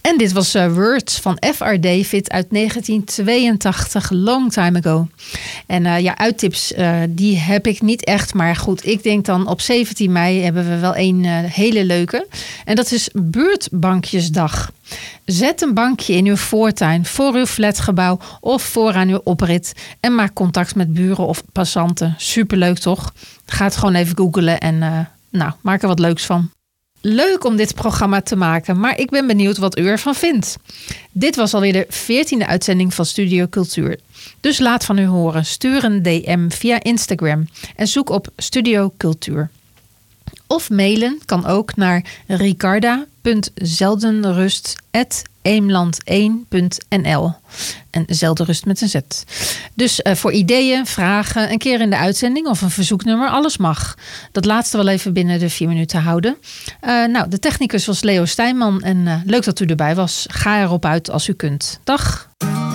En dit was Words van F.R. David uit 1982, long time ago. En uittips, die heb ik niet echt. Maar goed, ik denk dan op 17 mei hebben we wel een hele leuke. En dat is Buurtbankjesdag. Zet een bankje in uw voortuin, voor uw flatgebouw of voor aan uw oprit. En maak contact met buren of passanten. Superleuk toch? Ga het gewoon even googlen en maak er wat leuks van. Leuk om dit programma te maken, maar ik ben benieuwd wat u ervan vindt. Dit was alweer de 14e uitzending van Studio Cultuur. Dus laat van u horen. Stuur een DM via Instagram en zoek op Studio Cultuur. Of mailen kan ook naar ricarda.zeldenrust@eemland1.nl. En zeldenrust met een Z. Dus voor ideeën, vragen, een keer in de uitzending of een verzoeknummer, alles mag. Dat laatste wel even binnen de 4 minuten houden. De technicus was Leo Stijnman en leuk dat u erbij was. Ga erop uit als u kunt. Dag!